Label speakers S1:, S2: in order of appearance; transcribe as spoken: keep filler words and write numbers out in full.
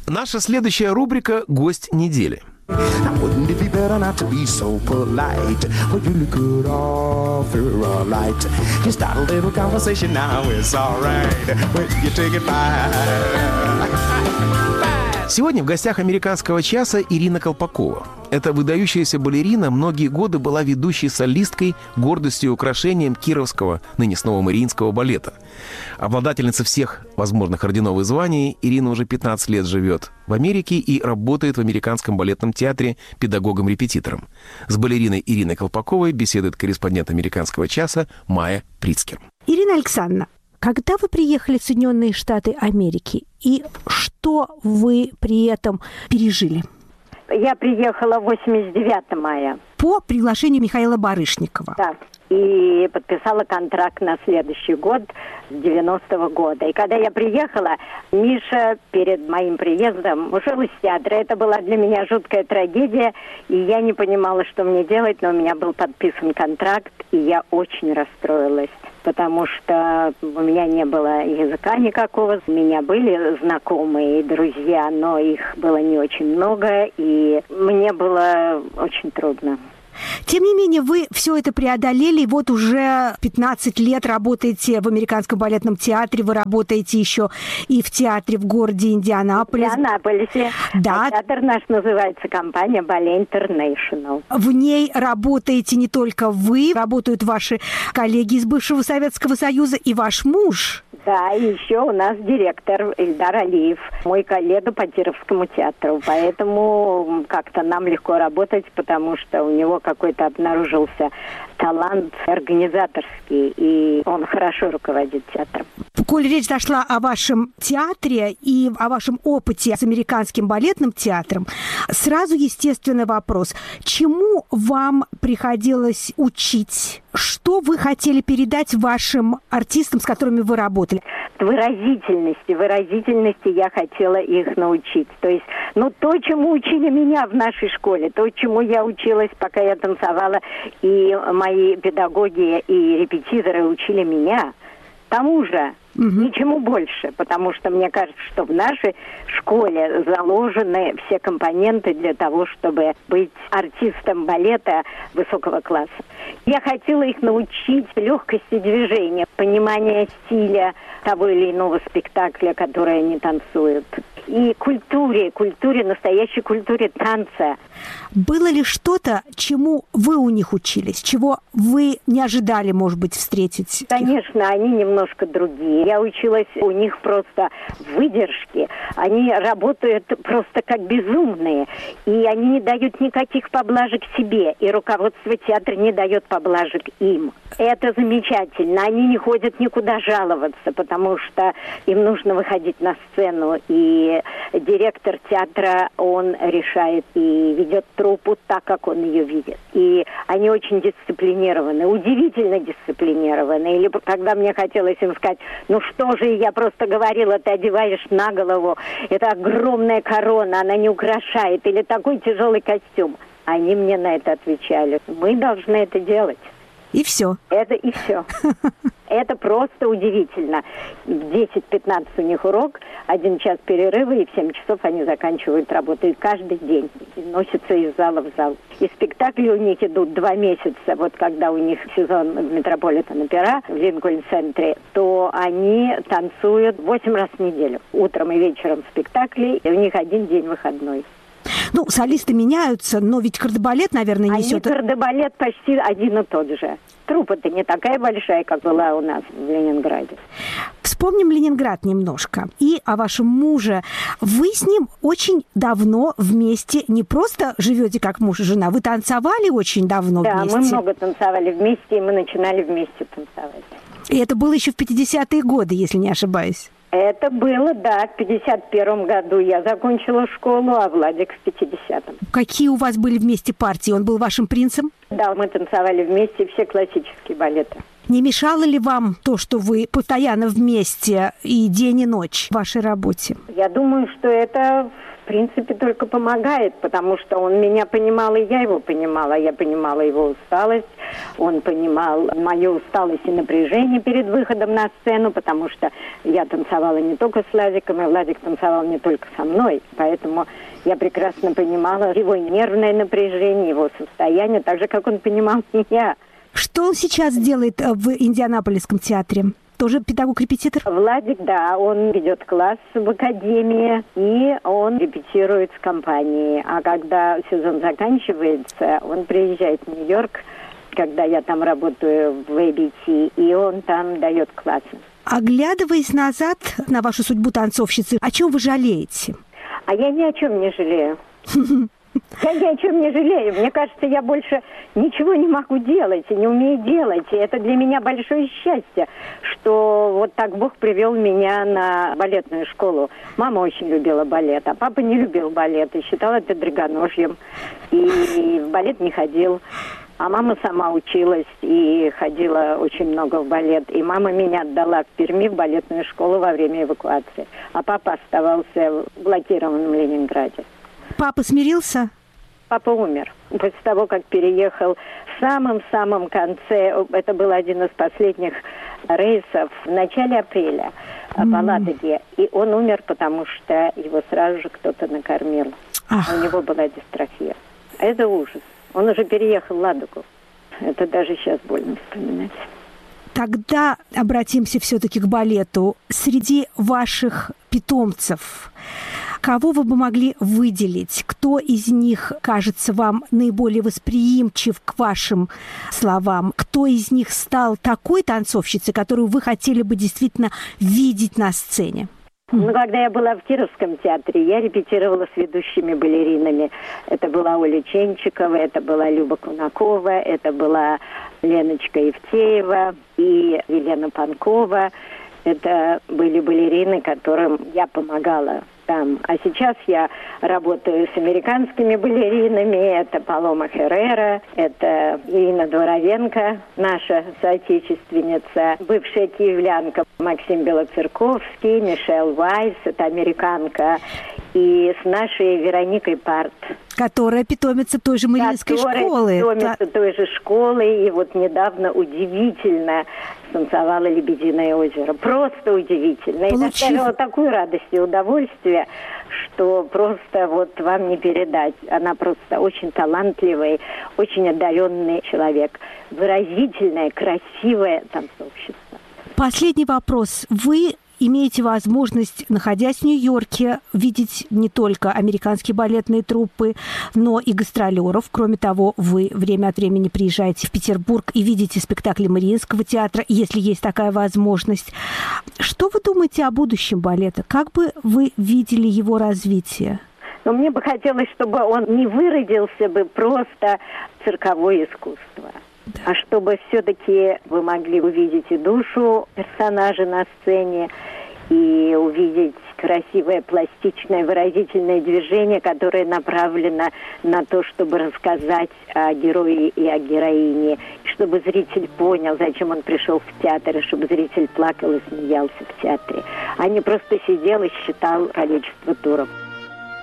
S1: Наша следующая рубрика «Гость недели». Сегодня в гостях «Американского часа» Ирина Колпакова. Эта выдающаяся балерина многие годы была ведущей солисткой, гордостью и украшением Кировского, ныне снова Мариинского балета. Обладательница всех возможных орденов и званий, Ирина уже пятнадцать лет живет в Америке и работает в Американском балетном театре педагогом-репетитором. С балериной Ириной Колпаковой беседует корреспондент «Американского часа» Майя Прицкер.
S2: Ирина Александровна, когда вы приехали в Соединенные Штаты Америки, и что вы при этом пережили?
S3: Я приехала в восемьдесят девятом мая.
S2: По приглашению Михаила Барышникова.
S3: Да. И подписала контракт на следующий год, с девяностого года. И когда я приехала, Миша перед моим приездом ушел из театра. Это была для меня жуткая трагедия, и я не понимала, что мне делать, но у меня был подписан контракт, и я очень расстроилась, потому что у меня не было языка никакого. У меня были знакомые и друзья, но их было не очень много, и мне было очень трудно.
S2: Тем не менее, вы все это преодолели, и вот уже пятнадцать лет работаете в Американском балетном театре, вы работаете еще и в театре в городе Индианаполис.
S3: В Индианаполисе.
S2: Да.
S3: А театр наш называется компания Ballet International.
S2: В ней работаете не только вы, работают ваши коллеги из бывшего Советского Союза и ваш муж.
S3: Да, и еще у нас директор Ильдар Алиев, мой коллега по Кировскому театру. Поэтому как-то нам легко работать, потому что у него какой-то обнаружился талант организаторский, и он хорошо руководит театром.
S2: Коль речь зашла о вашем театре и о вашем опыте с Американским балетным театром, сразу естественный вопрос. Чему вам приходилось учить? Что вы хотели передать вашим артистам, с которыми вы работали?
S3: Выразительности. Выразительности я хотела их научить. То есть, ну, то, чему учили меня в нашей школе, то, чему я училась, пока я танцевала, и мои педагоги и репетиторы учили меня, тому же. Угу. Ничему больше, потому что мне кажется, что в нашей школе заложены все компоненты для того, чтобы быть артистом балета высокого класса. Я хотела их научить легкости движения, понимания стиля того или иного спектакля, который они танцуют. И культуре, культуре, настоящей культуре танца.
S2: Было ли что-то, чему вы у них учились, чего вы не ожидали, может быть, встретить?
S3: Конечно, они немножко другие. Я училась у них просто выдержке. Они работают просто как безумные. И они не дают никаких поблажек себе. И руководство театра не дает поблажек им. Это замечательно. Они не ходят никуда жаловаться, потому что им нужно выходить на сцену. И директор театра, он решает и ведет труппу так, как он ее видит. И они очень дисциплинированы, удивительно дисциплинированы. Или когда мне хотелось им сказать, ну что же, я просто говорила, ты одеваешь на голову, это огромная корона, она не украшает, или такой тяжелый костюм. Они мне на это отвечали, мы должны это делать.
S2: И все.
S3: Это и все. Это просто удивительно. В десять-пятнадцать у них урок, один час перерыва, и в семь часов они заканчивают работу. И каждый день носятся из зала в зал. И спектакли у них идут два месяца. Вот когда у них сезон в Метрополитен-опера в Линкольн-центре, то они танцуют восемь раз в неделю. Утром и вечером спектакли, и у них один день выходной.
S2: Ну, солисты меняются, но ведь кардебалет, наверное, несет...
S3: Они кардебалет почти один и тот же. Труппа-то не такая большая, как была у нас в Ленинграде.
S2: Вспомним Ленинград немножко. И о вашем муже. Вы с ним очень давно вместе, не просто живете как муж и жена, вы танцевали очень давно
S3: да,
S2: вместе.
S3: Да, мы много танцевали вместе, и мы начинали вместе танцевать.
S2: И это было еще в пятидесятые годы, если не ошибаюсь.
S3: Это было, да, в пятьдесят первом году я закончила школу, а Владик в пятидесятом.
S2: Какие у вас были вместе партии? Он был вашим принцем?
S3: Да, мы танцевали вместе все классические балеты.
S2: Не мешало ли вам то, что вы постоянно вместе и день, и ночь в вашей работе?
S3: Я думаю, что это, в принципе, только помогает, потому что он меня понимал, и я его понимала. Я понимала его усталость, он понимал мою усталость и напряжение перед выходом на сцену, потому что я танцевала не только с Владиком, и Владик танцевал не только со мной. Поэтому я прекрасно понимала его нервное напряжение, его состояние, так же, как он понимал меня.
S2: Что он сейчас делает в Индианаполисском театре? Тоже педагог-репетитор?
S3: Владик, да, он ведет класс в академии, и он репетирует с компанией. А когда сезон заканчивается, он приезжает в Нью-Йорк, когда я там работаю в эй би ти, и он там дает классы.
S2: Оглядываясь назад на вашу судьбу танцовщицы, о чем вы жалеете?
S3: А я ни о чем не жалею. Я ни о чем не жалею. Мне кажется, я больше ничего не могу делать и не умею делать. И это для меня большое счастье, что вот так Бог привел меня на балетную школу. Мама очень любила балет, а папа не любил балет и считал это драгоножьем. И в балет не ходил. А мама сама училась и ходила очень много в балет. И мама меня отдала в Перми в балетную школу во время эвакуации. А папа оставался в блокированном Ленинграде.
S2: Папа смирился?
S3: Папа умер. После того, как переехал в самом-самом конце, это был один из последних рейсов в начале апреля mm. по Ладоге. И он умер, потому что его сразу же кто-то накормил. Ах. У него была дистрофия. Это ужас. Он уже переехал в Ладогу. Это даже сейчас больно вспоминать.
S2: Тогда обратимся все-таки к балету. Среди ваших питомцев, кого вы бы могли выделить? Кто из них кажется вам наиболее восприимчив к вашим словам? Кто из них стал такой танцовщицей, которую вы хотели бы действительно видеть на сцене?
S3: Ну, когда я была в Кировском театре, я репетировала с ведущими балеринами. Это была Оля Ченчикова, это была Люба Кунакова, это была Леночка Евтеева и Елена Панкова. Это были балерины, которым я помогала там. А сейчас я работаю с американскими балеринами. Это Палома Херрера, это Ирина Дворовенко, наша соотечественница, бывшая киевлянка Максим Белоцерковский, Мишель Вайс, это американка. И с нашей Вероникой Парт.
S2: Которая питомица той же Мариинской
S3: Которая
S2: школы.
S3: питомица
S2: да.
S3: той же школы. И вот недавно удивительно танцевала «Лебединое озеро». Просто удивительно.
S2: Получив...
S3: И доставила такую радость и удовольствие, что просто вот вам не передать. Она просто очень талантливый, очень одаренный человек. Выразительная, красивая танцовщица.
S2: Последний вопрос. Вы имеете возможность, находясь в Нью-Йорке, видеть не только американские балетные труппы, но и гастролеров. Кроме того, вы время от времени приезжаете в Петербург и видите спектакли Мариинского театра, если есть такая возможность. Что вы думаете о будущем балета? Как бы вы видели его развитие?
S3: Но мне бы хотелось, чтобы он не выродился бы просто в цирковое искусство. Да. А чтобы все-таки вы могли увидеть и душу персонажа на сцене, и увидеть красивое, пластичное, выразительное движение, которое направлено на то, чтобы рассказать о герое и о героине, чтобы зритель понял, зачем он пришел в театр, и чтобы зритель плакал и смеялся в театре, а не просто сидел и считал количество туров.